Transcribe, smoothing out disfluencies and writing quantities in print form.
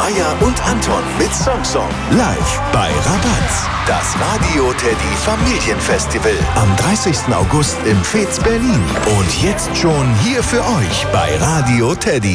Meier und Anton mit Song live bei Rabatz. Das Radio Teddy Familienfestival am 30. August im Fez Berlin. Und jetzt schon hier für euch bei Radio Teddy.